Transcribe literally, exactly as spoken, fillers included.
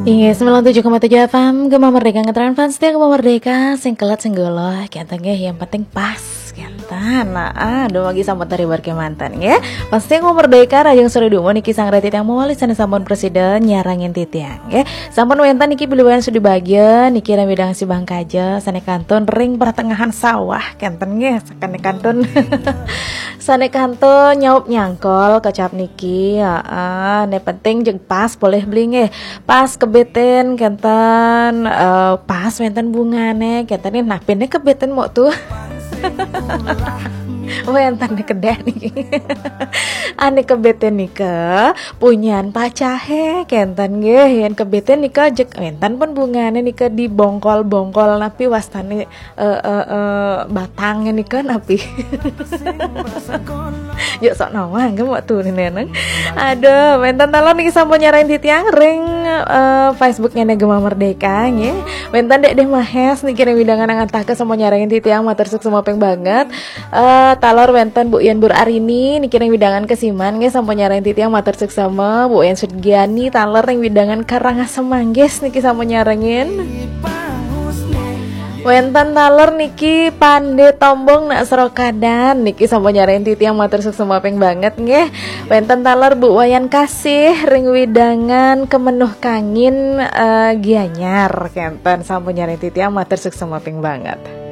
Iya, sembilan puluh tujuh koma tujuh F M Gema Merdeka ngeteran fans dia Gema Merdeka sing kelat sing goloh kentengnya yang penting pas kentan. Nah, aduh lagi sambat dari barke mantan ya. Pasti Gema Merdeka rajang sore dumo niki sang retit yang mawali sana sampun presiden nyarangin titiang ya. Sampun wentan niki biliwan sudi bagian niki rame bidang si Bangkaja sane kanton ring pertengahan sawah kenten nge sakane kanton. Sane kanton nyaup nyangkol kecap niki ya. Ah, ne penting jeung pas boleh beli nge. Pas kebeten kenten uh, pas wenten bungane kenten nah pene kebeten mau tuh wenten kedeh nih ane kebeten nika punyan pacahe kenten nggih yen kebeten nika jek wenten pun bungane nika di bongkol-bongkol napi wastane uh, uh, uh, batangnya nika napi yuk sok nama enggak mau tuh nih neneng. Aduh, wenten talon niki sampun nyarain titiang ring uh, Facebooknya Gema Merdeka nggih. Wenten dek deh mahes niki widangan ngantahke sampun nyarain titiang matur sukses mopeng banget. Uh, talor wenten Bu Ian Bur Arini niki ring widangan kesiman nggih sampun nyarain titiang matur sukses sama Bu Ian Sugiani talor ring widangan Karangasem manggis niki sampun nyarengin. Wenten talor niki Pande Tombong nak serokadan niki sampun nyarain titi yang matur sukses mapeng banget nggih. Wenten talor Bu Wayan Kasih ring widangan Kemenuh Kangin uh, Gianyar kenten sampun nyarain titi yang matur sukses mapeng banget.